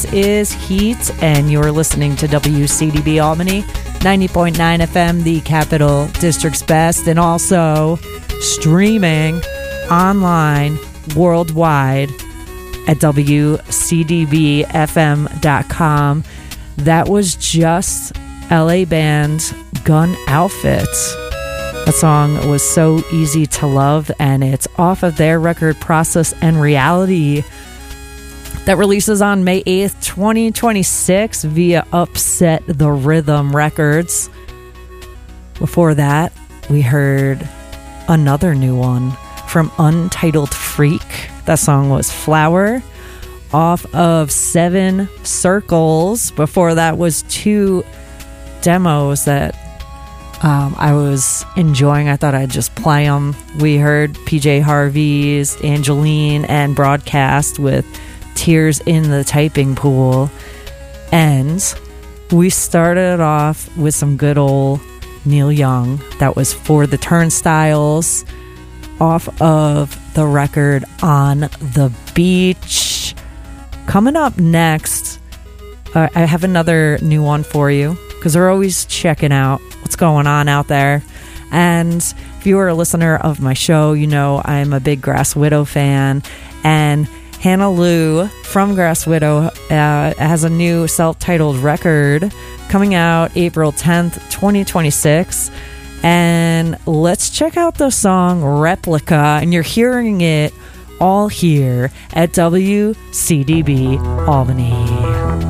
Is Heat, and you're listening to WCDB Albany 90.9 FM, the Capital District's best, and also streaming online worldwide at WCDBFM.com. That was just LA band Gun Outfits. That song was So Easy to Love, and it's off of their record Process and Reality that releases on May 8th, 2026 via Upset the Rhythm Records. Before that, we heard another new one from Untitled Freak. That song was Flower off of Seven Circles. Before that was two demos that I was enjoying. I thought I'd just play them. We heard PJ Harvey's Angeline and Broadcast with Tears in the Typing Pool, and we started off with some good old Neil Young. That was For the Turnstiles off of the record On the Beach. Coming up next, I have another new one for you because we're always checking out what's going on out there. And if you are a listener of my show, you know I'm a big Grass Widow fan, and Hannah Lou from Grass Widow has a new self-titled record coming out April 10th, 2026. And let's check out the song Replica, and you're hearing it all here at WCDB Albany.